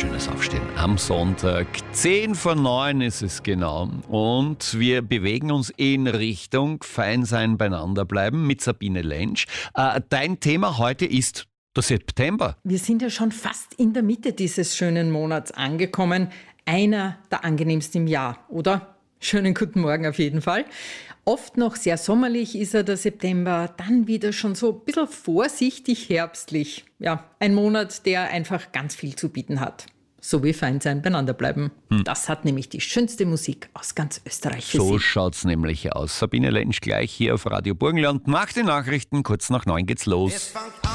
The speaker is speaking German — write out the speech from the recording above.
schönes Aufstehen am Sonntag. 10:09 ist es genau. Und wir bewegen uns in Richtung Fein sein, beieinander bleiben mit Sabine Lentsch. Dein Thema heute ist der September. Wir sind ja schon fast in der Mitte dieses schönen Monats angekommen. Einer der angenehmsten im Jahr, oder? Schönen guten Morgen auf jeden Fall. Oft noch sehr sommerlich ist er, der September, dann wieder schon so ein bisschen vorsichtig herbstlich. Ja, ein Monat, der einfach ganz viel zu bieten hat. So wie fein sein, beieinander bleiben. Das hat nämlich die schönste Musik aus ganz Österreich für So Sie. schaut's nämlich aus. Sabine Lentsch gleich hier auf Radio Burgenland. Nach den Nachrichten, kurz nach 9 geht's los.